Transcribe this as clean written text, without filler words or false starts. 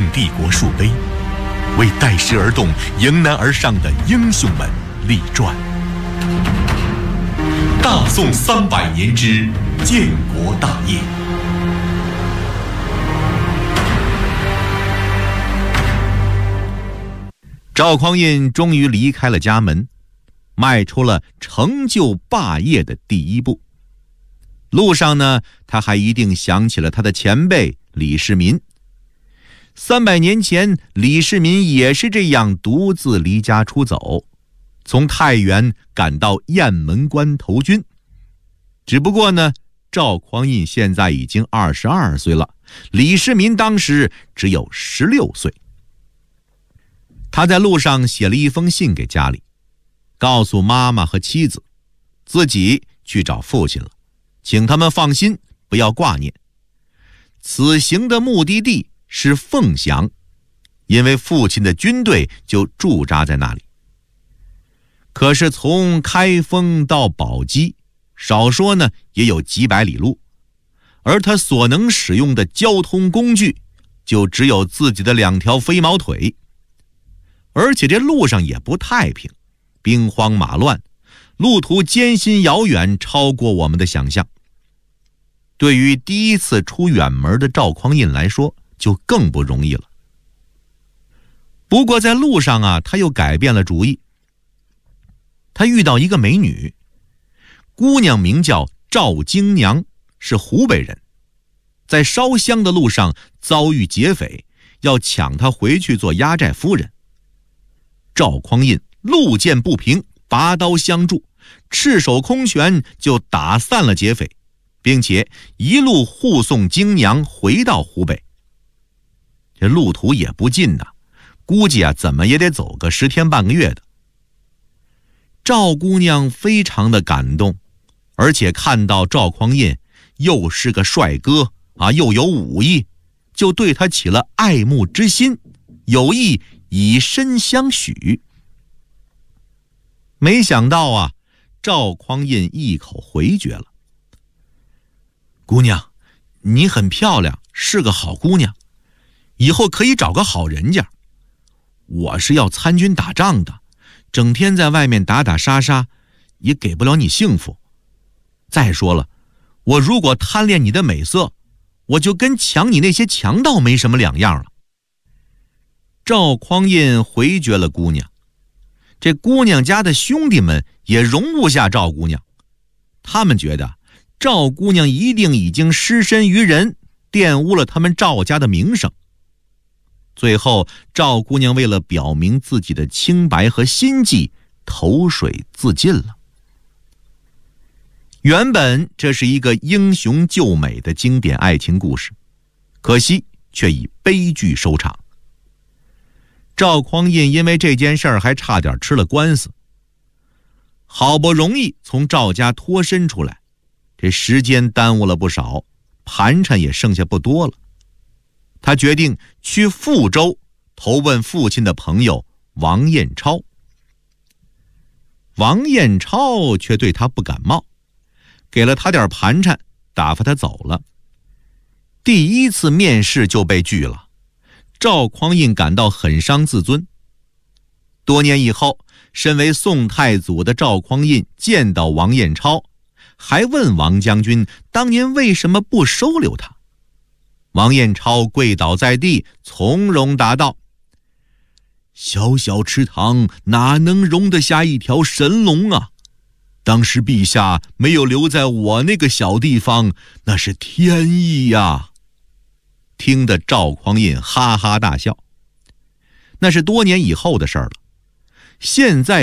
帝国树碑，为带石而动、迎难而上的英雄们立传。大宋300年之建国大业。赵匡胤终于离开了家门，迈出了成就霸业的第一步。路上呢，他还一定想起了他的前辈李世民。300年前，李世民也是这样独自离家出走，从太原赶到雁门关投军。只不过呢，赵匡胤现在已经22岁了，李世民当时只有16岁。他在路上写了一封信给家里，告诉妈妈和妻子，自己去找父亲了，请他们放心，不要挂念。此行的目的地是凤翔，因为父亲的军队就驻扎在那里。可是从开封到宝鸡，少说呢也有几百里路，而他所能使用的交通工具就只有自己的2条飞毛腿。而且这路上也不太平，兵荒马乱，路途艰辛遥远，超过我们的想象。对于第一次出远门的赵匡胤来说，就更不容易了。不过在路上啊，他又改变了主意。他遇到一个美女，姑娘名叫赵京娘，是湖北人，在烧香的路上遭遇劫匪，要抢她回去做压寨夫人。赵匡胤路见不平，拔刀相助，赤手空拳就打散了劫匪，并且一路护送京娘回到湖北。这路途也不近呐，估计啊怎么也得走个10天半个月的。赵姑娘非常的感动，而且看到赵匡胤又是个帅哥啊，又有武艺，就对他起了爱慕之心，有意以身相许。没想到啊，赵匡胤一口回绝了。姑娘，你很漂亮，是个好姑娘，以后可以找个好人家。我是要参军打仗的，整天在外面打打杀杀，也给不了你幸福。再说了，我如果贪恋你的美色，我就跟抢你那些强盗没什么两样了。赵匡胤回绝了姑娘，这姑娘家的兄弟们也容不下赵姑娘，他们觉得赵姑娘一定已经失身于人，玷污了他们赵家的名声。最后赵姑娘为了表明自己的清白和心迹，投水自尽了。原本这是一个英雄救美的经典爱情故事，可惜却以悲剧收场。赵匡胤因为这件事儿还差点吃了官司，好不容易从赵家脱身出来，这时间耽误了不少，盘缠也剩下不多了。他决定去富州投奔父亲的朋友王彦超。王彦超却对他不感冒，给了他点盘缠，打发他走了。第一次面试就被拒了，赵匡胤感到很伤自尊。多年以后，身为宋太祖的赵匡胤见到王彦超，还问王将军当年为什么不收留他。王彦超跪倒在地，从容答道：小小池塘哪能容得下一条神龙啊，当时陛下没有留在我那个小地方，那是天意呀。听得赵匡胤哈哈大笑。那是多年以后的事儿了，现在